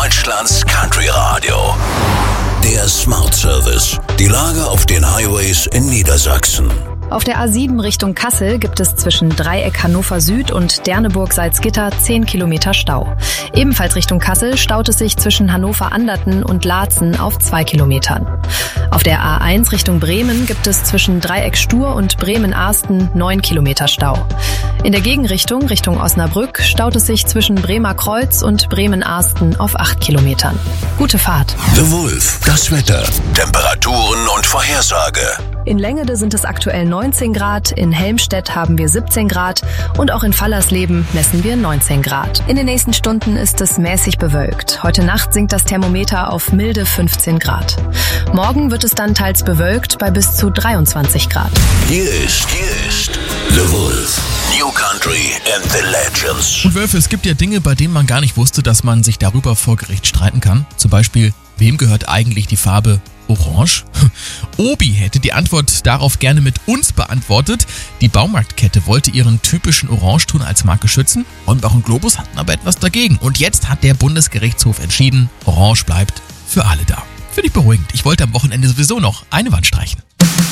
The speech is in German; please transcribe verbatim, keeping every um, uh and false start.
Deutschlands Country Radio. Der Smart Service. Die Lage auf den Highways in Niedersachsen. Auf der A sieben Richtung Kassel gibt es zwischen Dreieck Hannover Süd und Derneburg-Salzgitter zehn Kilometer Stau. Ebenfalls Richtung Kassel staut es sich zwischen Hannover-Anderten und Laatzen auf zwei Kilometern. Auf der A eins Richtung Bremen gibt es zwischen Dreieck Stur und Bremen-Arsten neun Kilometer Stau. In der Gegenrichtung, Richtung Osnabrück, staut es sich zwischen Bremer Kreuz und Bremen-Arsten auf acht Kilometern. Gute Fahrt. The Wolf, das Wetter, Temperaturen und Vorhersage. In Längede sind es aktuell neunzehn Grad, in Helmstedt haben wir siebzehn Grad und auch in Fallersleben messen wir neunzehn Grad. In den nächsten Stunden ist es mäßig bewölkt. Heute Nacht sinkt das Thermometer auf milde fünfzehn Grad. Morgen wird es dann teils bewölkt bei bis zu dreiundzwanzig Grad. Hier ist, hier ist The Wolf. New Country and the Legends. Und Wölfe, es gibt ja Dinge, bei denen man gar nicht wusste, dass man sich darüber vor Gericht streiten kann. Zum Beispiel, wem gehört eigentlich die Farbe Orange? Obi hätte die Antwort darauf gerne mit uns beantwortet. Die Baumarktkette wollte ihren typischen Orangeton als Marke schützen. Hornbach und Globus hatten aber etwas dagegen. Und jetzt hat der Bundesgerichtshof entschieden, Orange bleibt für alle da. Finde ich beruhigend. Ich wollte am Wochenende sowieso noch eine Wand streichen.